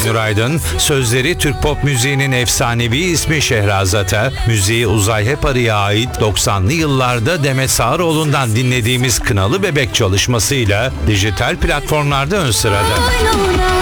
Aynur Aydın, sözleri Türk pop müziğinin efsanevi ismi Şehrazat'a, müziği Uzay Hep Arı'ya ait 90'lı yıllarda Demet Sağaroğlu'ndan dinlediğimiz Kınalı Bebek çalışmasıyla dijital platformlarda ön sırada.